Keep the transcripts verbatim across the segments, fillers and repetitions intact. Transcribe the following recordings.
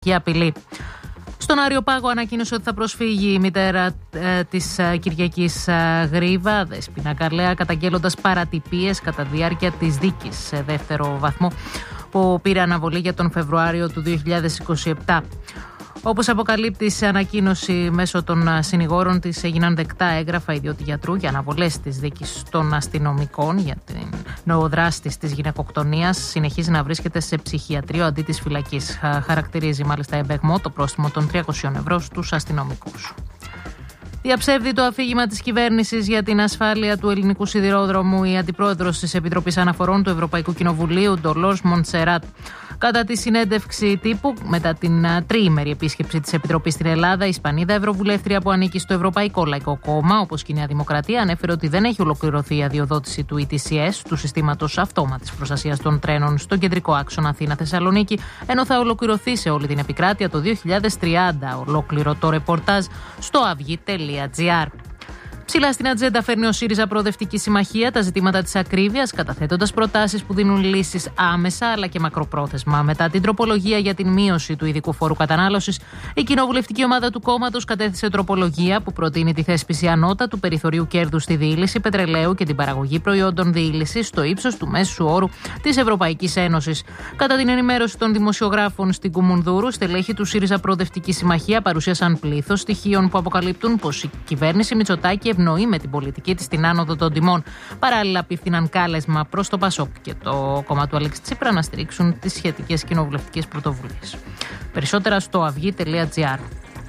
η απειλή. Στον Άριο Πάγο ανακοίνωσε ότι θα προσφύγει η μητέρα ε, της ε, Κυριακής ε, Γρίβα, Δέσποινα Καρλέα, καταγγέλλοντας παρατυπίες κατά τη διάρκεια της δίκης σε δεύτερο βαθμό που πήρε αναβολή για τον Φεβρουάριο του δύο χιλιάδες είκοσι επτά. Όπως αποκαλύπτει σε ανακοίνωση μέσω των συνηγόρων της, έγιναν δεκτά έγγραφα ιδιώτη γιατρού για αναβολές της δίκης των αστυνομικών για την νοοδράστη της γυναικοκτονίας. Συνεχίζει να βρίσκεται σε ψυχιατρίο αντί της φυλακής. Χαρακτηρίζει μάλιστα εμπεγμό το πρόστιμο των τριακόσια ευρώ στους αστυνομικούς. Διαψεύδει το αφήγημα της κυβέρνησης για την ασφάλεια του ελληνικού σιδηρόδρομου η αντιπρόεδρος της Επιτροπής Αναφορών του Ευρωπαϊκού Κοινοβουλίου, Ντολόρς Μοντσεράτ. Κατά τη συνέντευξη τύπου, μετά την τριήμερη επίσκεψη της Επιτροπής στην Ελλάδα, η Ισπανίδα Ευρωβουλεύτρια που ανήκει στο Ευρωπαϊκό Λαϊκό Κόμμα, όπως και η Νέα Δημοκρατία, ανέφερε ότι δεν έχει ολοκληρωθεί η αδειοδότηση του ι τι σι ες, του συστήματος αυτόματης προστασίας των τρένων, στον κεντρικό άξονα Αθήνα-Θεσσαλονίκη, ενώ θα ολοκληρωθεί σε όλη την επικράτεια το δύο χιλιάδες τριάντα. Ολόκληρο το ρεπορτάζ στο αυγή τελεία τζι άρ. Ψηλά στην ατζέντα φέρνει ο ΣΥΡΙΖΑ Προοδευτική Συμμαχία τα ζητήματα της ακρίβειας, καταθέτοντας προτάσεις που δίνουν λύσεις άμεσα αλλά και μακροπρόθεσμα. Μετά την τροπολογία για την μείωση του ειδικού φόρου κατανάλωσης, η κοινοβουλευτική ομάδα του κόμματος κατέθεσε τροπολογία που προτείνει τη θέσπιση ανώτατου περιθωρίου κέρδους στη διήλυση πετρελαίου και την παραγωγή προϊόντων διήλυσης στο ύψος του μέσου όρου της Ευρωπαϊκής Ένωσης. Κατά την ενημέρωση των δημοσιογράφων στην Κουμουνδούρου, στελέχη του ΣΥΡΙΖΑ Προοδευτική Συμμαχία παρουσίασαν πλήθος στοιχείων που αποκαλύπτουν πως η κυβέρνηση Μητσοτάκη ευνοεί με την πολιτική της την άνοδο των τιμών. Παράλληλα, απίφθηναν κάλεσμα προς το ΠΑΣΟΚ και το κόμμα του Αλέξη Τσίπρα να στηρίξουν τις σχετικές κοινοβουλευτικές πρωτοβουλίες. Περισσότερα στο αυγή τελεία τζι άρ.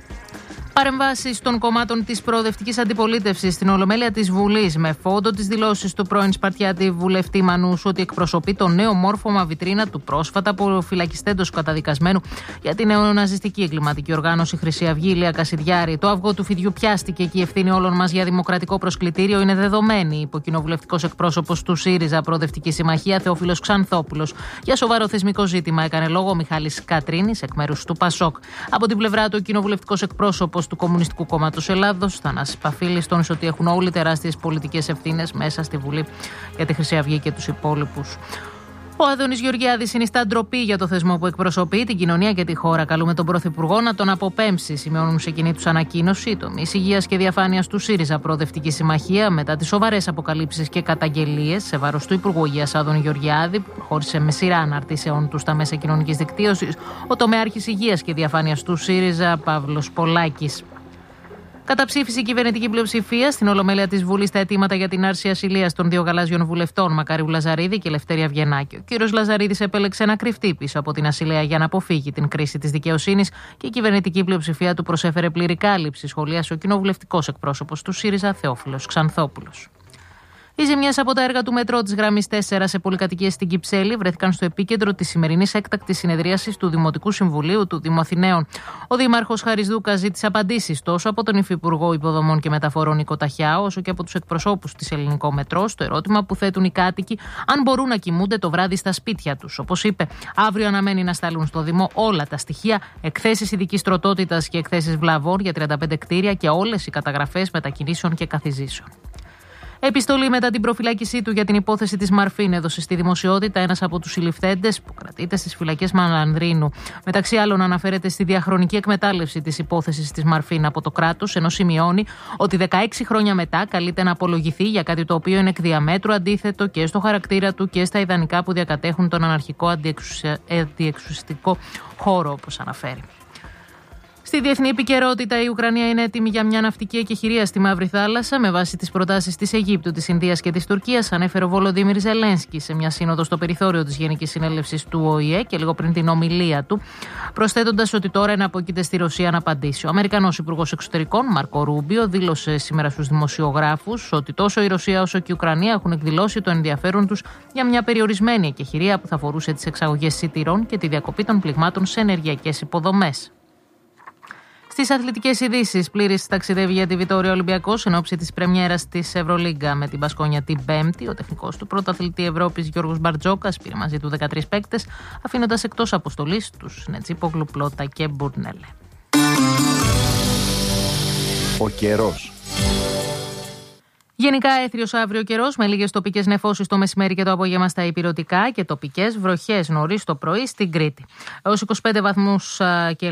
Παρεμβάσεις των κομμάτων της προοδευτικής αντιπολίτευσης στην Ολομέλεια της Βουλής, με φόντο τις δηλώσεις του πρώην Σπαρτιάτη βουλευτή Μανούσου ότι εκπροσωπεί το νέο μόρφωμα βιτρίνα του πρόσφατα αποφυλακιστέντος καταδικασμένου για την νεοναζιστική εγκληματική οργάνωση Χρυσή Αυγή, Ηλία Κασιδιάρη. Το αυγό του φιδιού πιάστηκε και η ευθύνη όλων μας για δημοκρατικό προσκλητήριο είναι δεδομένη, είπε ο κοινοβουλευτικός εκπρόσωπος του ΣΥΡΙΖΑ Προοδευτική Συμμαχία, Θεόφιλος Ξανθόπουλος. Για σοβαρό θεσμικό ζήτημα έκανε λόγο ο Μιχάλης Κατρίνης, εκ μέρους του ΠΑΣΟΚ. Από την πλευρά του, ο κοινοβουλευτικός εκπρόσωπος του Κομμουνιστικού Κόμματος Ελλάδος, Θανάσης Παφίλης, τόνισε ότι έχουν όλοι τεράστιες πολιτικές ευθύνες μέσα στη Βουλή για τη Χρυσή Αυγή και τους υπόλοιπους. Ο Άδωνης Γεωργιάδης συνιστά ντροπή για το θεσμό που εκπροσωπεί, την κοινωνία και τη χώρα. Καλούμε τον Πρωθυπουργό να τον αποπέμψει, σημειώνουν σε κοινή τους ανακοίνωση οι τομείς υγείας και διαφάνειας του ΣΥΡΙΖΑ Προοδευτική Συμμαχία, μετά τις σοβαρές αποκαλύψεις και καταγγελίες σε βάρος του Υπουργού Υγείας Άδωνη Γεωργιάδη, που προχώρησε με σειρά αναρτήσεων του στα μέσα κοινωνικής δικτύωσης, ο τομεάρχης υγείας και διαφάνειας του ΣΥΡΙΖΑ Παύλος Πολάκης. Καταψήφισε η κυβερνητική πλειοψηφία στην Ολομέλεια της Βουλής τα αιτήματα για την άρση ασυλίας των δύο γαλάζιων βουλευτών Μακάριου Λαζαρίδη και Ελευθέρη Αυγενάκη. Ο κύριος Λαζαρίδης επέλεξε να κρυφτεί πίσω από την ασυλία για να αποφύγει την κρίση της δικαιοσύνης και η κυβερνητική πλειοψηφία του προσέφερε πλήρη κάλυψη, σχολίασε ο κοινοβουλευτικός εκπρόσωπος του ΣΥΡΙΖΑ Θεόφιλος Ξανθόπουλος. Οι ζημιές από τα έργα του μετρό της γραμμής τέσσερα σε πολυκατοικίες στην Κυψέλη βρέθηκαν στο επίκεντρο της σημερινής έκτακτης συνεδρίασης του Δημοτικού Συμβουλίου του Δήμου Αθηναίων. Ο Δήμαρχος Χάρης Δούκας ζήτησε απαντήσεις τόσο από τον Υφυπουργό Υποδομών και Μεταφορών Νίκο Ταχιά, όσο και από τους εκπροσώπους της Ελληνικό Μετρό στο ερώτημα που θέτουν οι κάτοικοι αν μπορούν να κοιμούνται το βράδυ στα σπίτια τους. Όπως είπε, αύριο αναμένει να σταλούν στο Δήμο όλα τα στοιχεία, εκθέσεις ειδικής τροτότητας και εκθέσεις βλαβών για τριάντα πέντε κτίρια και όλες οι καταγραφές μετακινήσεων και καθιζήσεων. Επιστολή μετά την προφυλάκησή του για την υπόθεση της Μαρφίν έδωσε στη δημοσιότητα ένας από τους συλληφθέντες που κρατείται στις φυλακές Μαλανδρίνου. Μεταξύ άλλων, αναφέρεται στη διαχρονική εκμετάλλευση της υπόθεσης της Μαρφίν από το κράτος, ενώ σημειώνει ότι δεκαέξι χρόνια μετά καλείται να απολογηθεί για κάτι το οποίο είναι εκ διαμέτρου αντίθετο και στο χαρακτήρα του και στα ιδανικά που διακατέχουν τον αναρχικό αντιεξουσιαστικό χώρο, όπως αναφέρει. Στη διεθνή επικαιρότητα, η Ουκρανία είναι έτοιμη για μια ναυτική εκεχηρία στη Μαύρη Θάλασσα με βάση τις προτάσεις της Αιγύπτου, της Ινδίας και της Τουρκίας, ανέφερε ο Βολοντίμιρ Ζελένσκι σε μια σύνοδο στο περιθώριο της Γενικής Συνέλευσης του Ο Η Ε και λίγο πριν την ομιλία του, προσθέτοντας ότι τώρα είναι απόκειται στη Ρωσία να απαντήσει. Ο Αμερικανός Υπουργός Εξωτερικών, Μάρκο Ρούμπιο, δήλωσε σήμερα στους δημοσιογράφους ότι τόσο η Ρωσία όσο και η Ουκρανία έχουν εκδηλώσει το ενδιαφέρον τους για μια περιορισμένη εκεχηρία που θα αφορούσε τις εξαγωγές σιτηρών και τη διακοπή των πληγμάτων σε ενεργειακές υποδομές. Στις αθλητικές ειδήσεις, πλήρης ταξιδεύει για τη Βιτόρια Ολυμπιακός εν ώψη της πρεμιέρας της Ευρωλίγκα με την Μπασκόνια την Πέμπτη. Ο τεχνικός του πρωταθλητή Ευρώπης Γιώργος Μπαρτζόκας πήρε μαζί του δεκατρείς παίκτες, αφήνοντας εκτός αποστολής τους Νετσίπογλου, Πλότα και Μπουρνέλε. Ο καιρός. Γενικά έθριος αύριο καιρός με λίγες τοπικές νεφώσεις το μεσημέρι και το απόγευμα στα ηπειρωτικά και τοπικές βροχές νωρίς το πρωί στην Κρήτη. Έως είκοσι πέντε βαθμούς και